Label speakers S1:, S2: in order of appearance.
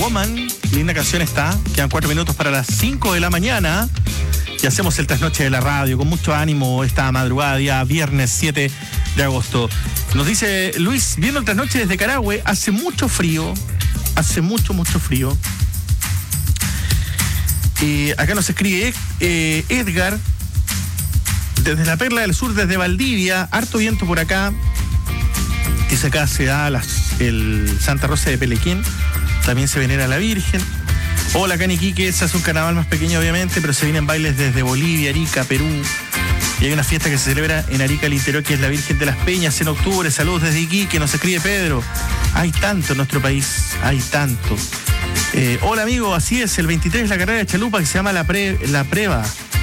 S1: Woman. Linda canción está. Quedan 4 minutos para las 5 de la mañana. Y hacemos el trasnoche de la radio con mucho ánimo esta madrugada, día viernes 7 de agosto. Nos dice Luis, viendo el trasnoche desde Carahue, hace mucho frío. Hace mucho frío. Acá nos escribe Edgar, desde la Perla del Sur, desde Valdivia, harto viento por acá. Dice acá se da el Santa Rosa de Pelequín, también se venera a la Virgen. Hola, acá en Iquique se hace un carnaval más pequeño obviamente, pero se vienen bailes desde Bolivia, Arica, Perú. Y hay una fiesta que se celebra en Arica, el interior, que es la Virgen de las Peñas en octubre. Saludos desde Iquique, nos escribe Pedro. Hay tanto en nuestro país, hay tanto. Hola amigo, así es, el 23 la carrera de Chalupa que se llama la Preva.